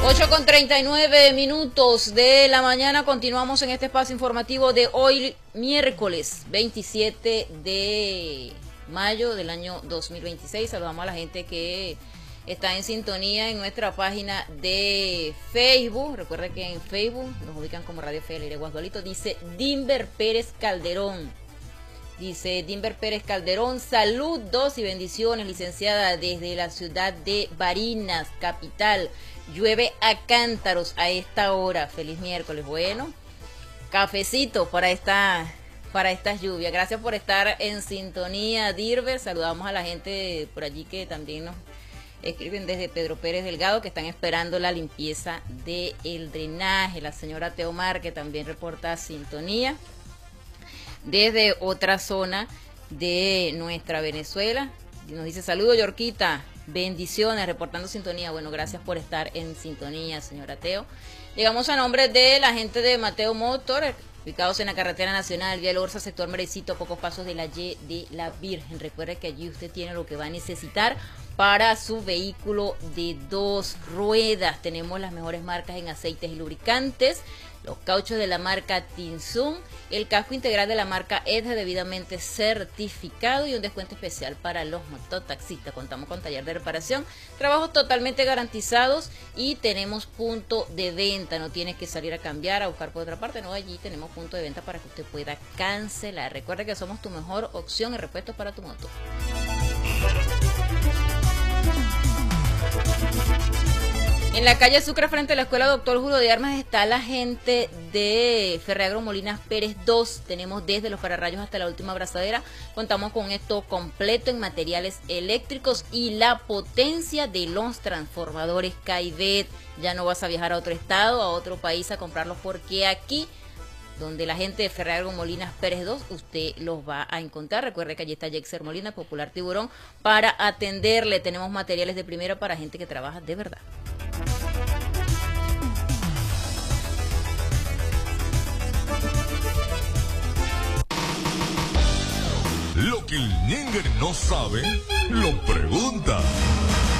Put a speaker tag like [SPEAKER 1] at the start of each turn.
[SPEAKER 1] 8:39 de la mañana, continuamos en este espacio informativo de hoy, miércoles 27 de mayo del año 2026. Saludamos a la gente que está en sintonía en nuestra página de Facebook. Recuerda que en Facebook nos ubican como Radio Fe Alegre Guasdualito. Dice Dimber Pérez Calderón. Saludos y bendiciones, licenciada, desde la ciudad de Barinas, capital. Llueve a cántaros a esta hora. Feliz miércoles. Bueno, cafecito para estas lluvias. Gracias por estar en sintonía, Dirber. Saludamos a la gente por allí que también nos escriben desde Pedro Pérez Delgado, que están esperando la limpieza del drenaje. La señora Teomar, que también reporta sintonía desde otra zona de nuestra Venezuela. Nos dice saludos, Yorquita, bendiciones, reportando sintonía. Bueno, gracias por estar en sintonía, señora Teo. Llegamos a nombre de la gente de Mateo Motor, ubicados en la carretera nacional Vía Orza, sector Merecito, a pocos pasos de la Y de la Virgen. Recuerde que allí usted tiene lo que va a necesitar para su vehículo de 2 ruedas. Tenemos las mejores marcas en aceites y lubricantes, los cauchos de la marca Tinsun, el casco integral de la marca EDGE debidamente certificado y un descuento especial para los mototaxistas. Contamos con taller de reparación, trabajos totalmente garantizados y tenemos punto de venta. No tienes que salir a cambiar, a buscar por otra parte, no, allí tenemos punto de venta para que usted pueda cancelar. Recuerda que somos tu mejor opción en repuestos para tu moto. En la calle Sucre, frente a la Escuela Doctor Julio de Armas, está la gente de Ferreagro Molinas Pérez 2. Tenemos desde los pararrayos hasta la última abrazadera. Contamos con esto completo en materiales eléctricos y la potencia de los transformadores Caivet. Ya no vas a viajar a otro estado, a otro país a comprarlos, porque aquí, donde la gente de Ferreagro Molinas Pérez 2, usted los va a encontrar. Recuerde que allí está Jexer Molina, Popular Tiburón, para atenderle. Tenemos materiales de primera para gente que trabaja de verdad.
[SPEAKER 2] Lo que el ñénger no sabe, lo pregunta.